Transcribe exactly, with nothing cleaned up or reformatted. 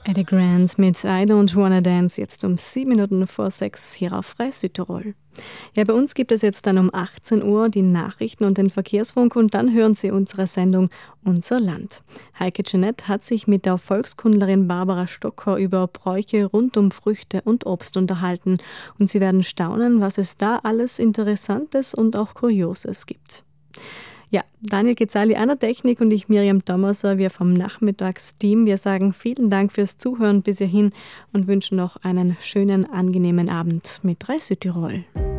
Eddie Grant mit I Don't Wanna Dance, jetzt um sieben Minuten vor sechs hier auf Frei Südtirol. Ja, bei uns gibt es jetzt dann um achtzehn Uhr die Nachrichten und den Verkehrsfunk und dann hören Sie unsere Sendung Unser Land. Heike Jeanette hat sich mit der Volkskundlerin Barbara Stocker über Bräuche rund um Früchte und Obst unterhalten und Sie werden staunen, was es da alles Interessantes und auch Kurioses gibt. Ja, Daniel Gezali an der Technik und ich, Miriam Thomaser, wir vom Nachmittagsteam. Wir sagen vielen Dank fürs Zuhören bis hierhin und wünschen noch einen schönen, angenehmen Abend mit Frei Südtirol.